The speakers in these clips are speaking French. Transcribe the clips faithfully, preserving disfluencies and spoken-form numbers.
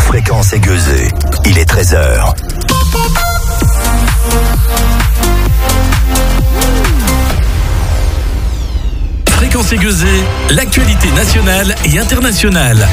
Fréquence Aiguezée, il est treize heures. Fréquence Aiguezée, l'actualité nationale et internationale.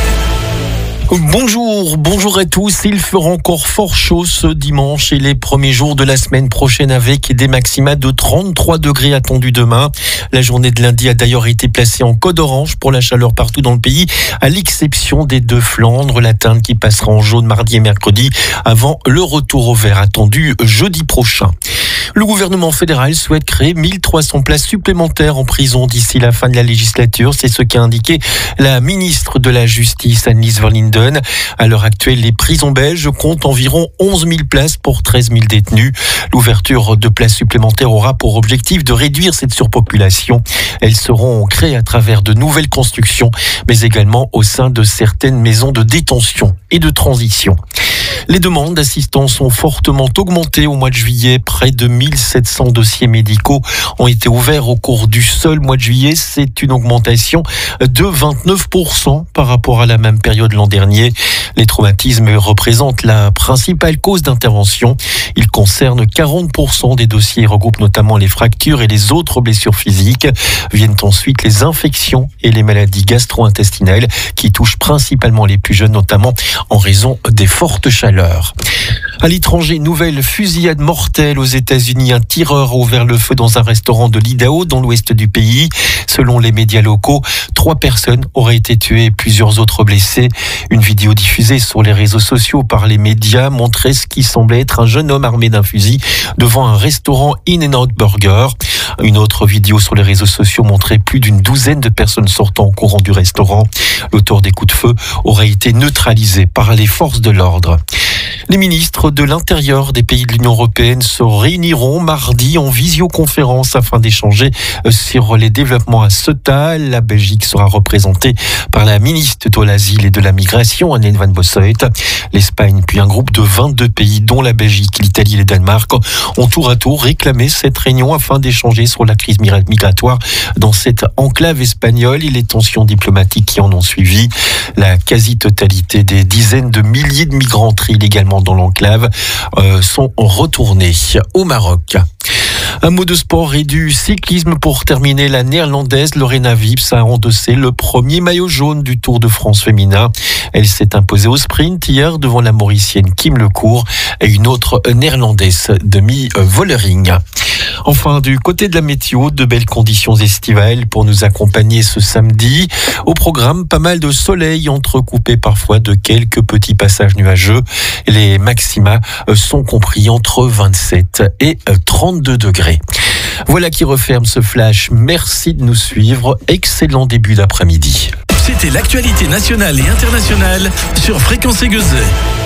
Bonjour, bonjour à tous. Il fera encore fort chaud ce dimanche et les premiers jours de la semaine prochaine avec des maxima de trente-trois degrés attendus demain. La journée de lundi a d'ailleurs été placée en code orange pour la chaleur partout dans le pays, à l'exception des deux Flandres, la Teinte qui passera en jaune mardi et mercredi avant le retour au vert attendu jeudi prochain. Le gouvernement fédéral souhaite créer mille trois cents places supplémentaires en prison d'ici la fin de la législature. C'est ce qu'a indiqué la ministre de la Justice, Annelies Verlinden. À l'heure actuelle, les prisons belges comptent environ onze mille places pour treize mille détenus. L'ouverture de places supplémentaires aura pour objectif de réduire cette surpopulation. Elles seront créées à travers de nouvelles constructions, mais également au sein de certaines maisons de détention et de transition. Les demandes d'assistance ont fortement augmenté au mois de juillet. Près de mille sept cents dossiers médicaux ont été ouverts au cours du seul mois de juillet. C'est une augmentation de vingt-neuf pour cent par rapport à la même période l'an dernier. Les traumatismes représentent la principale cause d'intervention. Ils concernent quarante pour cent des dossiers et regroupent notamment les fractures et les autres blessures physiques. Viennent ensuite les infections et les maladies gastro-intestinales qui touchent principalement les plus jeunes, notamment en raison des fortes chaleurs. À l'étranger, nouvelle fusillade mortelle aux États-Unis. Un tireur a ouvert le feu dans un restaurant de l'Idaho, dans l'ouest du pays. Selon les médias locaux, trois personnes auraient été tuées et plusieurs autres blessées. Une vidéo diffusée sur les réseaux sociaux par les médias montrait ce qui semblait être un jeune homme armé d'un fusil devant un restaurant In-N-Out Burger. Une autre vidéo sur les réseaux sociaux montrait plus d'une douzaine de personnes sortant en courant du restaurant. L'auteur des coups de feu aurait été neutralisé par les forces de l'ordre. Les ministres de l'Intérieur des pays de l'Union européenne se réuniront mardi en visioconférence afin d'échanger sur les développements à Ceuta. La Belgique sera représentée par la ministre de l'Asile et de la Migration, Anne van Bossuyt. L'Espagne puis un groupe de vingt-deux pays, dont la Belgique, l'Italie et le Danemark, ont tour à tour réclamé cette réunion afin d'échanger sur la crise migratoire dans cette enclave espagnole et les tensions diplomatiques qui en ont suivi. La quasi-totalité des dizaines de milliers de migrants triés illégalement dans l'enclave euh, sont retournés au Maroc. Un mot de sport et du cyclisme pour terminer. La néerlandaise Lorena Wips a endossé le premier maillot jaune du Tour de France féminin. Elle s'est imposée au sprint hier devant la Mauricienne Kim Lecourt et une autre néerlandaise, Demi Vollering. Enfin, du côté de la météo, de belles conditions estivales pour nous accompagner ce samedi. Au programme, pas mal de soleil entrecoupé parfois de quelques petits passages nuageux. Les maxima sont compris entre vingt-sept et trente-deux degrés. Voilà qui referme ce flash. Merci de nous suivre. Excellent début d'après-midi. C'était l'actualité nationale et internationale sur Fréquence Aiguezée.